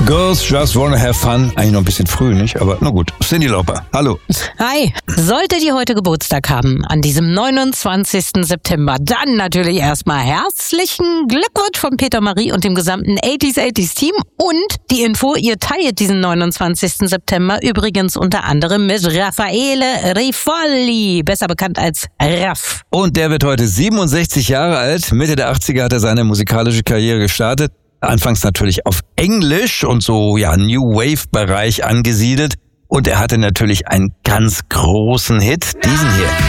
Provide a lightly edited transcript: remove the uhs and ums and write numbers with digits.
Girls Just Wanna Have Fun. Eigentlich noch ein bisschen früh, nicht? Aber na gut. Cyndi Lauper, hallo. Hi. Solltet ihr heute Geburtstag haben, an diesem 29. September, dann natürlich erstmal herzlichen Glückwunsch von Peter Marie und dem gesamten 80s Team. Und die Info, ihr teilt diesen 29. September übrigens unter anderem mit Raffaele Riffolli, besser bekannt als Raff. Und der wird heute 67 Jahre alt. Mitte der 80er hat er seine musikalische Karriere gestartet. Anfangs natürlich auf Englisch und so, ja, New Wave-Bereich angesiedelt. Und er hatte natürlich einen ganz großen Hit, diesen hier.